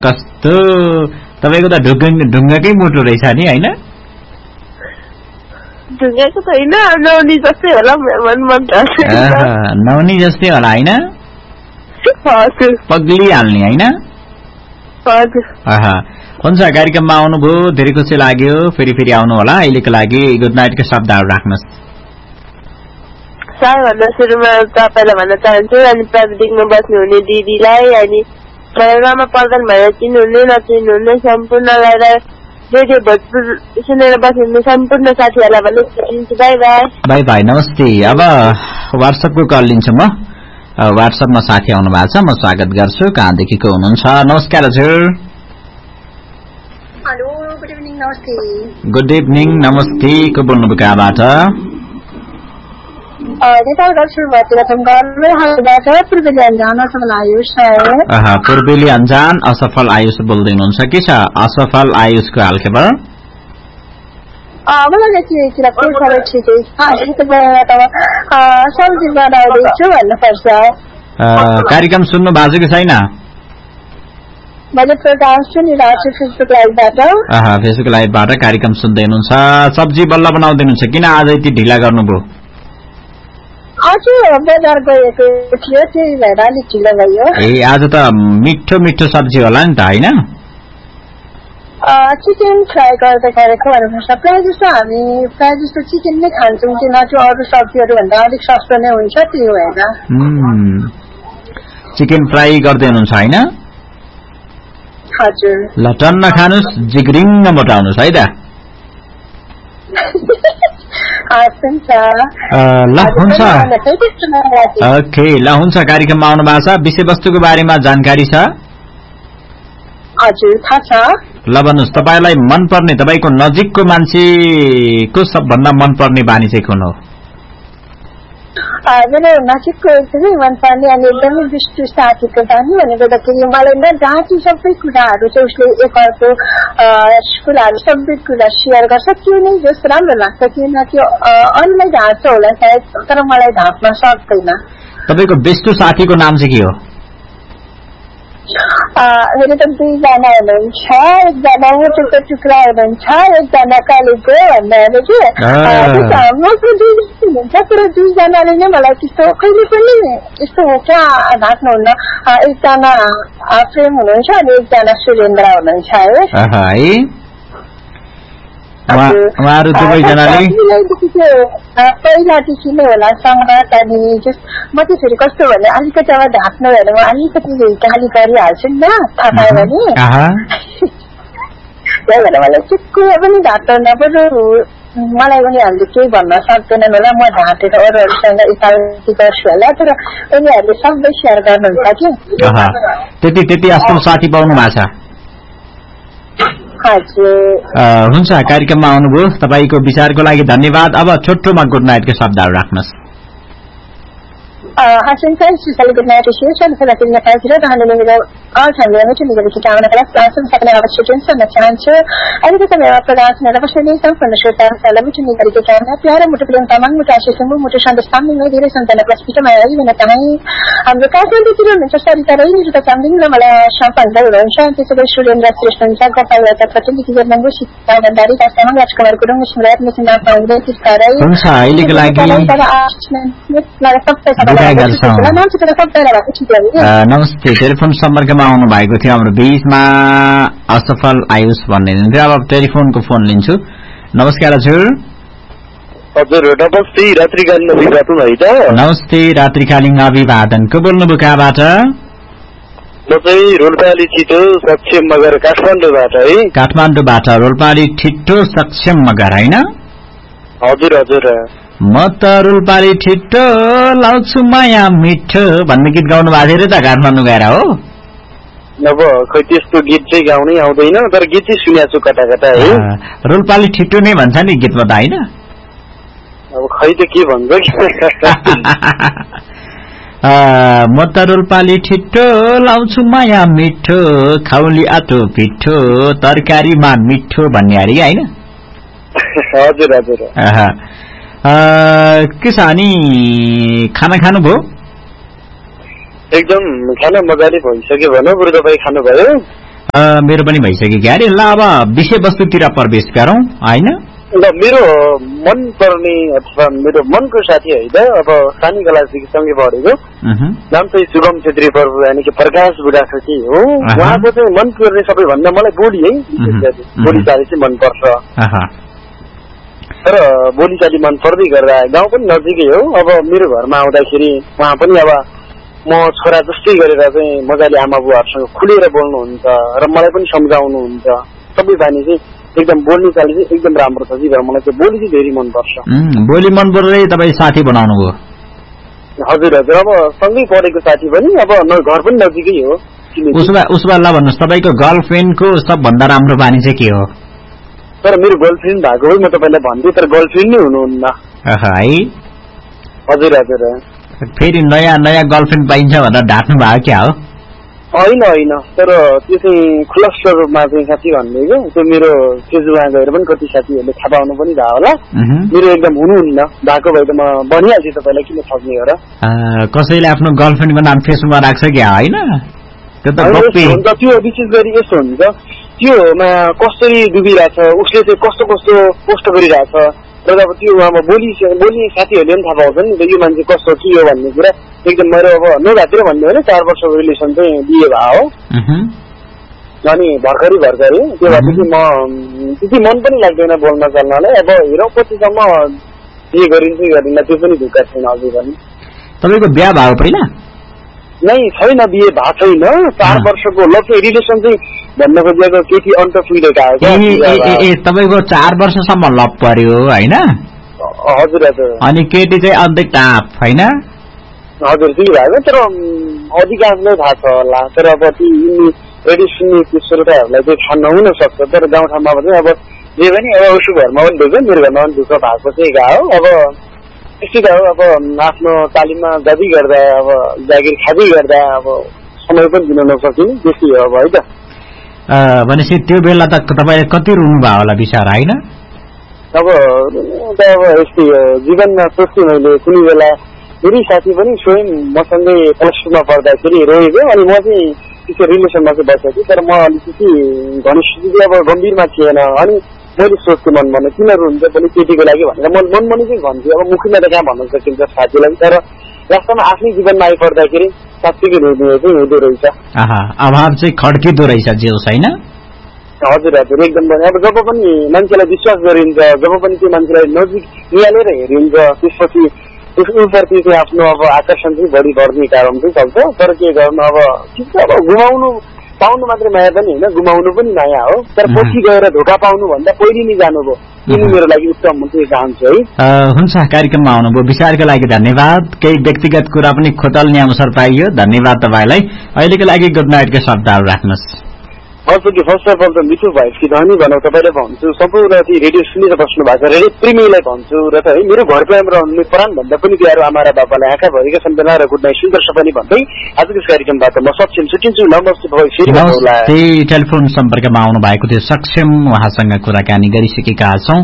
कस्तो तपाईको त ढुङ्गाकै मुटु रहेछ नि हैन ढुङ्गाको त हैन नौनी जस्तै होला नौनी जस्तै होला हैन हजुर पग्ली हाल्ने हैन हजुर हुन्छ कार्यक्रममा आउनुभयो धेरै खुसी लाग्यो फेरि आउनु होला अहिलेको लागि गुड नाइटको शब्दहरु राख्नुस् सबैभन्दा सुरुमा तपाईलाई भन्न चाहन्छु अनि प्राविधिकमा बस्नुहुने दिदीलाई अनि घरमा पर्दैन भएर चिन्नुहुने नचिन्नुहुने सम्पूर्णलाई रेडियो भोजपुर सुनेर बस्नुहुने सम्पूर्ण साथीहरूलाई भन्नु चाहन्छु बाई बाई बाई बाई नमस्ते अब व्हाट्सएपको कल लिन्छु म व्हाट्सएपमा साथी आउनु भएको छ म स्वागत गर्छु कहाँदेखि को हुनुहुन्छ नमस्कार हजुर हेलो गुड इभिनिङ नमस्ते गुड इभिनिङ नमस्ते को बोल्नुभयो कहाँबाट पूर्वेली अन्जान असफल आयुष बोल्दै हुनुहुन्छ के छ असफल आयुषको हालखबर कार्यक्रम सुन्नु भएको कि छैन फेसबुक लाइभबाट कार्यक्रम सुन्दै हुनुहुन्छ सब्जी बल्ल बनाउँदै हुनुहुन्छ किन आज यति ढिला गर्नुभयो बजार गएको थियो त्यही भएर अलिक ढिलो भयो आज त मिठो मिठो सब्जी होला नि त हैन चिकन फ्राई गर्दै गरेको भन्नुपर्छ हामी प्रायः जस्तो चिकन नै खान्छौँ किनकि अरू सब्जीहरू भन्दा अलिक सस्तो नै हुन्छ त्यही भएर चिकन फ्राई गर्दै हुनुहुन्छ हैन हजुर ल टन्न खानुस् जिग्रिङ मोटाउनुस् है त ल हुन्छ ओके ल हुन्छ कार्यक्रममा आउनु भएको छ विषयवस्तुको बारेमा जानकारी छ हजुर थाहा छ ल भन्नुहोस् तपाईलाई मनपर्ने तपाईको नजिकको मान्छेको सबभन्दा मनपर्ने बानी चाहिँ कुन हो मेरो नजिकको एकदमै मनपर्ने अनि एकदमै विष्टु साथीको बानी भनेको गर्दाखेरि मलाई नजाँची सबै कुराहरू चाहिँ उसले एकअर्को कुराहरू सबै कुरा सेयर गर्छ त्यो नै जस राम्रो लाग्छ किनकि अरूलाई ढाँट्छ होला सायद तर मलाई ढाँट्न सक्दैन तपाईको विष्टु साथीको नाम चाहिँ के हो मेरो त दुईजना हुनुहुन्छ एकजना मुटुको टुक्रा हुनुहुन्छ एकजना कालीको भन्नाले के हुन्छ तर दुईजनाले नै मलाई त्यस्तो कहिले पनि यस्तो क्या ढाँट्नुहुन्न एकजना प्रेम हुनुहुन्छ अनि एकजना सुरेन्द्र हुनुहुन्छ है उहाँहरु दुवैजनाले पहिलादेखि नै होला संगत अनि म चाहिँ फेरि कस्तो भने अलिकति अब ढाँट्नु भने म अलिकति गाली गरिहाल्छु नि त थाहा पायो भने त्यही भएर मलाई चुक्कै पनि ढाँट्नु नपर्नु मलाई उनीहरूले केही भन्न सक्दैनन् होला म ढाँटेर अरूहरूसँग यताउति गर्छु होला तर उनीहरूले सबै सेयर गर्नुहुन्छ कि त्यति असल साथी पाउनु भएको छ हुन्छ कार्यक्रममा आउनुभयो तपाईको विचारको लागि धन्यवाद अब छोटोमा good नाइटको शब्दहरु राख्नुस् Hassan thanks to celebrate my appreciation for letting me pass it on the all time limit to the town of Lassen, second hour students and a chancer. I think it's a very program and never should be some from the show time, celebrity to the can have Pierre Mutupian Tamang, Mutashi, and Mutish understanding maybe there is something like Peter Maya even a time. The castle to the Manchester is arranged to the something Lamala champagne, and Shanti to the student registration, Chaka, the fertility of language, and that is a summer that's covered good missing that found this is Parai. नमस्ते telephone सम्पर्कमा आउनु भएको थियो हाम्रो बीचमा असफल आयुष भन्ने हुनुहुन्थ्यो अब टेलिफोनको फोन लिन्छु नमस्कार हजुर हजुर नमस्ते रात्रिकालीन अभिवादन है त नमस्ते रात्रिकालीन अभिवादन को बोल्नुभयो कहाँबाट म चाहिँ रोल्पाली छिटो सक्षम मगर काठमाडौँबाट है काठमाडौँबाट रोल्पाली छिटो सक्षम मगर हैन हजुर हजुर म त रोल्पाली छिटो लाउँछु माया मिठो भन्ने गीत गाउनु भएको थियो त काठमाडौँ गएर हो अब खै त्यस्तो गीत चाहिँ गाउनै आउँदैन तर गीत चाहिँ सुनेको छु कता कता है रोल्पाली छिटो नै भन्छ नि गीतमा त हैन अब खै त के भन्छ म त रोल्पाली छिटो लाउँछु माया मिठो खाउली आटो पिठो तरकारीमा मिठो भन्ने अरे हैन हजुर हजुर के छ अनि खाना खानुभयो एकदम खाना मजाले भइसक्यो भनौँ बरु तपाईँ खानुभयो मेरो पनि भइसक्यो क्यारे। ल अब विषयवस्तुतिर प्रवेश गरौँ हैन। ल मेरो मन पर्ने अथवा मेरो मनको साथी होइन, अब सानी क्लासदेखि सँगै पढेको, नाम चाहिँ शुभम छेत्री प्रभु यानि कि प्रकाश बुढाथोकी हो। उहाँको चाहिँ मन पर्ने सबैभन्दा मलाई बोली है, बोलीचाली चाहिँ मनपर्छ। तर बोलीचाली मन पर्दै गर्दा गाउँ पनि नजिकै हो। अब मेरो घरमा आउँदाखेरि उहाँ पनि अब म छोरा जस्तै गरेर चाहिँ मजाले आमा बुवाहरूसँग खुलेर बोल्नुहुन्छ र मलाई पनि सम्झाउनुहुन्छ। सबै बानी चाहिँ एकदम बोल्ने चाली चाहिँ एकदम राम्रो छ। भएर मलाई चाहिँ बोली चाहिँ धेरै मनपर्छ। बोली मन पर्दै तपाईँ साथी बनाउनु भयो? हजुर हजुर, अब सँगै पढेको साथी पनि, अब घर पनि नजिकै हो। उसो ल भन्नुहोस्, तपाईँको गर्लफ्रेन्डको सबभन्दा राम्रो बानी चाहिँ के हो? तर मेरो गर्लफ्रेन्ड भएको हो, म तपाईँलाई भन्छु, तर गर्लफ्रेन्ड नै हुनुहुन्न है। हजुर हजुर, फेरि नयाँ नयाँ गर्लफ्रेन्ड पाइन्छ भनेर ढाट्नु भयो क्या हो? होइन होइन, तर त्यो चाहिँ खुलस्त रूपमा चाहिँ साथी भन्ने त्यो मेरो फेसबुकमा गएर पनि कति साथीहरूले थाहा पाउनु पनि भयो होला। मेरो एकदम हुनुहुन्न, भएको भए त म भनिहाल्थेँ तपाईँलाई, किन ठग्ने हो र। कसैले आफ्नो गर्लफ्रेन्डको नाम फेसबुकमा राख्छ क्या होइन? त्यो विशेष गरी यस्तो हुन्छ, त्योमा कसरी डुबिरहेछ, उसले चाहिँ कस्तो कस्तो पोस्ट गरिरहेछ र अब त्यो अब बोली साथीहरूले पनि थाहा पाउँछन् नि त यो मान्छे कस्तो के हो भन्ने कुरा। एकदम मेरो अब नभएतिर भन्ने हो भने 4 वर्षको रिलेसन चाहिँ बिहे भयो हो। अनि भर्खरै त्यो भएपछि म त्यति मन पनि लाग्दैन बोल्न चल्नलाई। अब हेरौँ कतिसम्म बिहे गरिन्छ गरिन्न, त्यो पनि ढुक्का छैन अझै पनि। तपाईँको बिहा भयो पहिला? नै छैन, बिहे भएको छैन। 4 वर्षको लभ रिलेसन चाहिँ भन्न खोजेको केटी अन्त पुगेका हो। तपाईँको 4 वर्षसम्म लभ पर्यो होइन? हजुर हजुर। अनि केटी चाहिँ अन्त टाप होइन? हजुर त्यही भएको, तर अधिकांशलाई थाहा छ होला। तर अब ती रेडियो सुन्ने श्रोताहरूलाई चाहिँ थाहा नहुन सक्छ। तर गाउँठाउँमा चाहिँ अब जे पनि अब उसको घरमा पनि ढुक्छ, मेरो घरमा पनि ढुक्क भएको चाहिँ गएको। अब त्यस्तै हो, अब आफ्नो तालिममा जाँदै गर्दा, अब जागिर खाँदै गर्दा अब समय पनि दिन नसकिने, त्यस्तै हो अब है त। भनेपछि त्यो बेला त तपाईँले कति रुनु भयो होला बिचारा होइन? अब यस्तै हो जीवनमा। सोच्थेँ मैले कुनै बेला फेरि साथी पनि स्वयं मसँगै प्लस 2मा पढ्दाखेरि रोएको, अनि म चाहिँ त्यो रिलेसनमा चाहिँ बसेको थिएँ। तर म अलिकति घनिष्ठ अब गम्भीरमा थिएन। अनि मैले सोच्थेँ मनमा किन रुन्छ पनि केटीको लागि भनेर म मनमनी चाहिँ भन्छु। अब मुखमा त कहाँ भन्न सकिन्छ साथीलाई, तर वास्तवमा आफ्नै जीवनमा आइपर्दाखेरि साथीकै रुनु चाहिँ हुँदो रहेछ। अभाव चाहिँ खड्किँदो रहेछ जे होस् होइन? हजुर हजुर एकदम। अब जब पनि मान्छेलाई विश्वास गरिन्छ, जब पनि त्यो मान्छेलाई नजिक निहालेर हेरिन्छ, त्यसपछि उसप्रति चाहिँ आफ्नो अब आकर्षण चाहिँ बढी बढ्ने कारण चाहिँ चल्छ। तर के गर्नु, अब ठिक छ, अब गुमाउनु पाउनु मात्रै माया पनि होइन, गुमाउनु पनि माया हो। तर पछि गएर धोका पाउनु भन्दा पहिले नै जानुभयो, यिनी मेरो लागि उत्तम हुन्छ चाहन्छु है। हुन्छ, कार्यक्रममा आउनुभयो, विचारको लागि धन्यवाद। केही व्यक्तिगत कुरा पनि खोतल्ने अवसर पाइयो, धन्यवाद तपाईँलाई। अहिलेको लागि गुड नाइटको शब्दहरू राख्नुहोस्। हजुर, फर्स्ट अफ अल त मिठो भाइसकी धनी भनौँ तपाईँलाई भन्छु, सम्पूर्ण रेडियो सुनेर बस्नु भएको रेडियो प्रेमीलाई भन्छु र त है मेरो घर प्रेम रहने प्राणभन्दा पनि प्यारो आमा र बाबालाई आँखाभरिका सम्झना र गुड नाइट सुन्दर सपनी भन्दै आजको कार्यक्रमबाट म सक्षम छुट्टिन्छु। नमस्ते। टेलिफोन सम्पर्कमा आउनु भएको थियो सक्षम, उहाँसँग कुराकानी गरिसकेका छौं।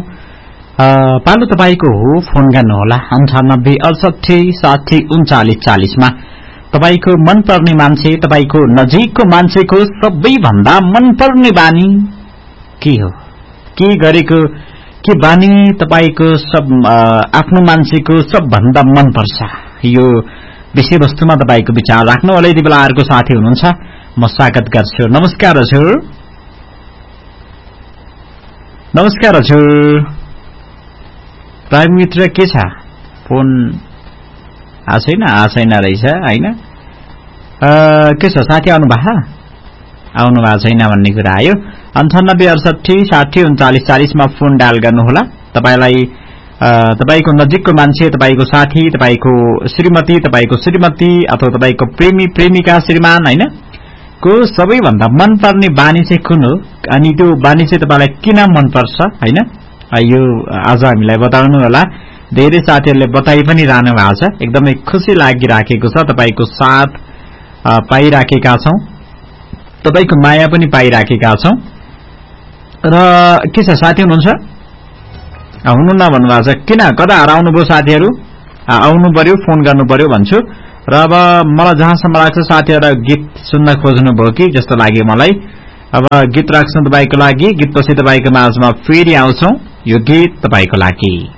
पालो तपाईँको हो, फोन गर्नुहोला 98 68 60 39 40 मा। तपाईको मनपर्ने मान्छे, तपाईको नजिकको मान्छेको सबैभन्दा मनपर्ने बानी के हो? के गरेको के बानी तपाईको आफ्नो मान्छेको सबभन्दा मनपर्छ? यो विषयवस्तुमा तपाईको विचार राख्नु होला। यति बेला अर्को साथी हुनुहुन्छ, म स्वागत गर्छु। नमस्कार हजुर। नमस्कार हजुर। प्राइम मित्र के छ? फोन आछैन रहेछ होइन? के छ साथी, आउनु भएको छैन भन्ने कुरा आयो। 98 68 60 39 40 मा फोन डायल गर्नुहोला। तपाईलाई तपाईको नजिकको मान्छे, तपाईको साथी, तपाईको श्रीमती अथवा तपाईको प्रेमी प्रेमिका श्रीमान होइन को सबैभन्दा मनपर्ने बानी चाहिँ कुन हो? अनि त्यो बानी चाहिँ तपाईलाई किन मनपर्छ होइन? यो आज हामीलाई बताउनु होला। धेरै साथीहरूले बताइ पनि रहनु भएको छ। एकदमै खुसी लागिराखेको छ। तपाईको साथ पाइराखेका छौं, तपाईको माया पनि पाइराखेका छौं। र के छ साथी हुनुहुन्छ? हुनुहुन्न भन्नुभएको छ। किन कता हराउनु भयो साथीहरू? आउनु पर्यो, फोन गर्नु पर्यो भन्छु। र अब मलाई जहाँसम्म लाग्छ साथीहरू गीत सुन्न खोज्नु भयो कि जस्तो लाग्यो मलाई। अब गीत राख्छौं तपाईको लागि। गीतपछि तपाईको माझमा फेरि आउँछौं। यो गीत तपाईको लागि।